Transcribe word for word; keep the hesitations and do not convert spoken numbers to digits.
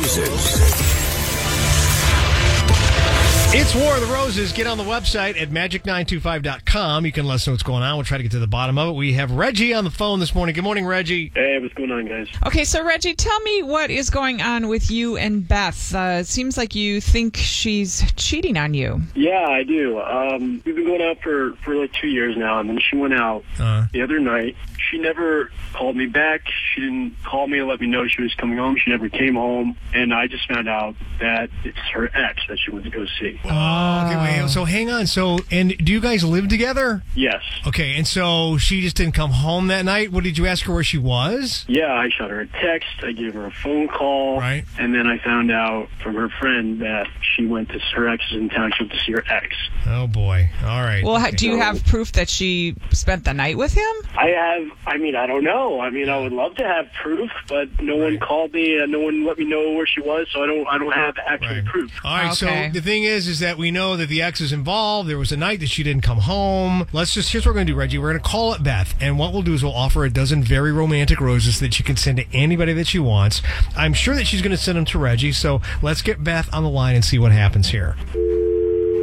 Roses. It's War of the Roses. Get on the website at magic nine two five dot com. You can let us know what's going on. We'll try to get to the bottom of it. We have Reggie on the phone this morning. Good morning, Reggie. Hey, what's going on, guys? Okay, so Reggie, tell me what is going on with you and Beth. Uh, it seems like you think she's cheating on you. Yeah, I do. Um, we've been going out for, for like two years now, and then she went out Uh. the other night. She never called me back. She didn't call me to let me know she was coming home. She never came home, and I just found out that it's her ex that she went to go see. Oh, okay, wait. So hang on. So, and do you guys live together? Yes. Okay, and so she just didn't come home that night? What, did you ask her where she was? Yeah, I shot her a text. I gave her a phone call. Right. And then I found out from her friend that she went to her ex's in town. She went to see her ex. Oh, boy. All right. Well, okay. do you have proof that she spent the night with him? I have, I mean, I don't know. I mean, I would love to have proof, but no Right. one called me and no one let me know where she was, so I don't I don't have actual Right. proof. All right, Okay. so the thing is, is that we know that the ex is involved. There was a night that she didn't come home. Let's just, here's what we're going to do, Reggie. We're going to call it Beth, and what we'll do is we'll offer a dozen very romantic roses that she can send to anybody that she wants. I'm sure that she's going to send them to Reggie, so let's get Beth on the line and see what happens here.